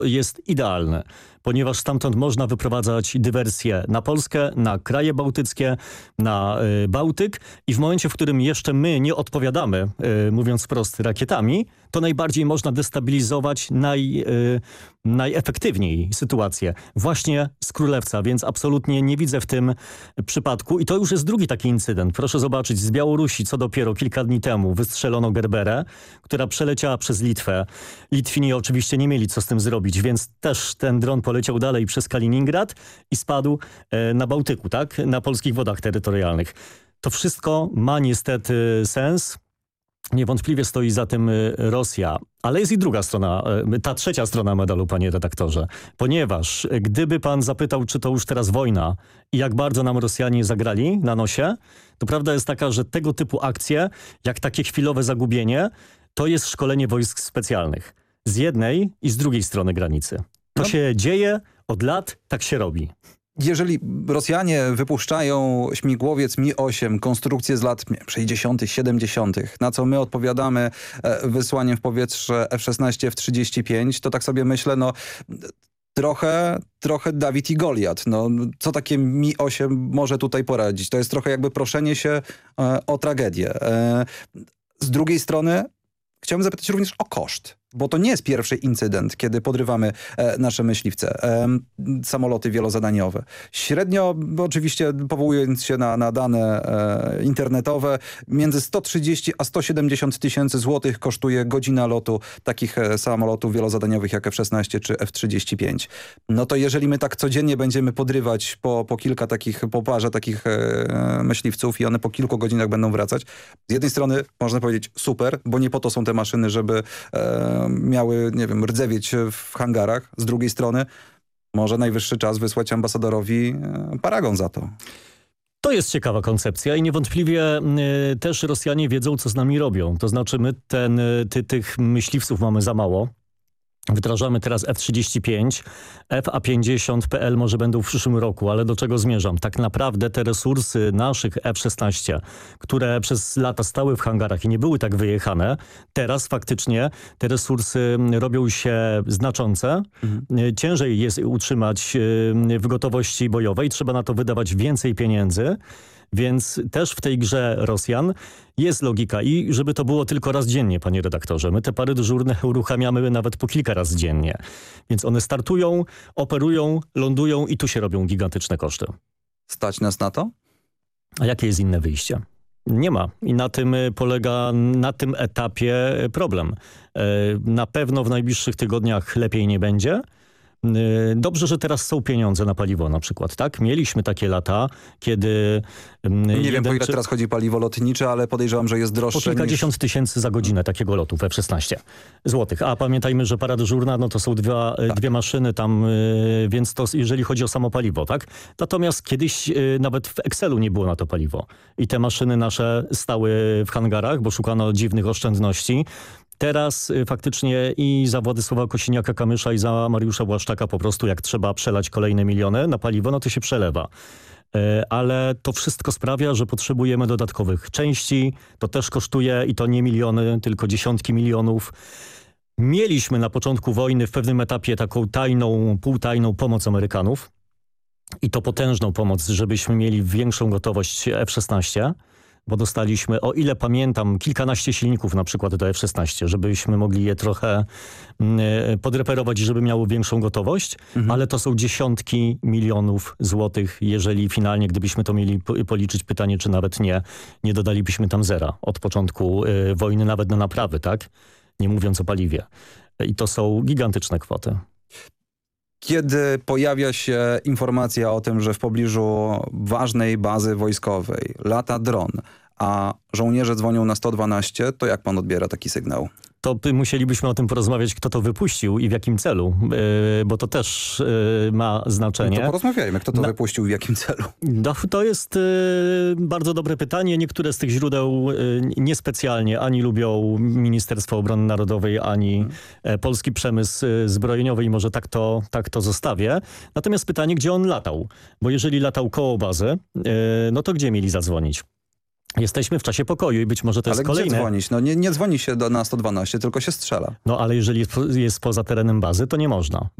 jest idealny, ponieważ stamtąd można wyprowadzać dywersje na Polskę, na kraje bałtyckie, na Bałtyk i w momencie, w którym jeszcze my nie odpowiadamy, mówiąc wprost, rakietami, to najbardziej można destabilizować najefektywniej sytuację właśnie z Królewca, więc absolutnie nie widzę w tym przypadku. I to już jest drugi taki incydent. Proszę zobaczyć, z Białorusi, co dopiero kilka dni temu wystrzelono Gerberę, która przeleciała przez Litwę. Litwini oczywiście nie mieli co z tym zrobić, więc też ten dron poleciał dalej przez Kaliningrad i spadł na Bałtyku, tak? Na polskich wodach terytorialnych. To wszystko ma niestety sens. Niewątpliwie stoi za tym Rosja, ale jest i druga strona, ta trzecia strona medalu, panie redaktorze. Ponieważ gdyby pan zapytał, czy to już teraz wojna i jak bardzo nam Rosjanie zagrali na nosie, to prawda jest taka, że tego typu akcje, jak takie chwilowe zagubienie, to jest szkolenie wojsk specjalnych. Z jednej i z drugiej strony granicy. To się dzieje od lat, tak się robi. Jeżeli Rosjanie wypuszczają śmigłowiec Mi-8, konstrukcję z lat 60., 70., na co my odpowiadamy wysłaniem w powietrze F-16, F-35, to tak sobie myślę, no trochę Dawid i Goliat. No, co takie Mi-8 może tutaj poradzić? To jest trochę jakby proszenie się o tragedię. Z drugiej strony chciałbym zapytać również o koszt. Bo to nie jest pierwszy incydent, kiedy podrywamy nasze myśliwce, samoloty wielozadaniowe. Średnio, oczywiście powołując się na dane internetowe, między 130 a 170 tysięcy złotych kosztuje godzina lotu takich samolotów wielozadaniowych jak F-16 czy F-35. No to jeżeli my tak codziennie będziemy podrywać po kilka takich, po parze takich myśliwców i one po kilku godzinach będą wracać, z jednej strony można powiedzieć super, bo nie po to są te maszyny, żeby miały, nie wiem, rdzewieć w hangarach. Z drugiej strony może najwyższy czas wysłać ambasadorowi paragon za to. To jest ciekawa koncepcja i niewątpliwie też Rosjanie wiedzą, co z nami robią. To znaczy my tych myśliwców mamy za mało. Wdrażamy teraz F-35, FA-50PL może będą w przyszłym roku, ale do czego zmierzam? Tak naprawdę te resursy naszych F-16, które przez lata stały w hangarach i nie były tak wyjechane, teraz faktycznie te resursy robią się znaczące. Ciężej jest utrzymać w gotowości bojowej, trzeba na to wydawać więcej pieniędzy. Więc też w tej grze Rosjan jest logika i żeby to było tylko raz dziennie, panie redaktorze. My te pary dyżurne uruchamiamy nawet po kilka razy dziennie. Więc one startują, operują, lądują i tu się robią gigantyczne koszty. Stać nas na to? A jakie jest inne wyjście? Nie ma. I na tym polega na tym etapie problem. Na pewno w najbliższych tygodniach lepiej nie będzie. Dobrze, że teraz są pieniądze na paliwo na przykład, tak? Mieliśmy takie lata, kiedy... Nie wiem, po ile teraz chodzi paliwo lotnicze, ale podejrzewam, że jest droższe po kilkadziesiąt tysięcy za godzinę takiego lotu w F-16 złotych. A pamiętajmy, że para dyżurna, no to są dwie maszyny tam, więc to jeżeli chodzi o samo paliwo, tak? Natomiast kiedyś nawet w Excelu nie było na to paliwo. I te maszyny nasze stały w hangarach, bo szukano dziwnych oszczędności. Teraz faktycznie i za Władysława Kosiniaka-Kamysza i za Mariusza Błaszczaka po prostu jak trzeba przelać kolejne miliony na paliwo, no to się przelewa. Ale to wszystko sprawia, że potrzebujemy dodatkowych części. To też kosztuje i to nie miliony, tylko dziesiątki milionów. Mieliśmy na początku wojny w pewnym etapie taką tajną, półtajną pomoc Amerykanów. I to potężną pomoc, żebyśmy mieli większą gotowość F-16. Bo dostaliśmy, o ile pamiętam, kilkanaście silników na przykład do F-16, żebyśmy mogli je trochę podreperować, żeby miały większą gotowość, ale to są dziesiątki milionów złotych, jeżeli finalnie, gdybyśmy to mieli policzyć, pytanie, czy nawet nie dodalibyśmy tam zera od początku wojny, nawet na naprawy, tak? Nie mówiąc o paliwie. I to są gigantyczne kwoty. Kiedy pojawia się informacja o tym, że w pobliżu ważnej bazy wojskowej lata dron, a żołnierze dzwonią na 112, to jak pan odbiera taki sygnał? To musielibyśmy o tym porozmawiać, kto to wypuścił i w jakim celu, bo to też ma znaczenie. No to porozmawiajmy, kto to wypuścił i w jakim celu. No, to jest bardzo dobre pytanie. Niektóre z tych źródeł niespecjalnie ani lubią Ministerstwo Obrony Narodowej, ani polski przemysł zbrojeniowy i może tak to zostawię. Natomiast pytanie, gdzie on latał? Bo jeżeli latał koło bazy, no to gdzie mieli zadzwonić? Jesteśmy w czasie pokoju i być może to Ale jest kolejne... gdzie dzwonić? No nie dzwoni się na 112, tylko się strzela. No ale jeżeli jest poza terenem bazy, to nie można.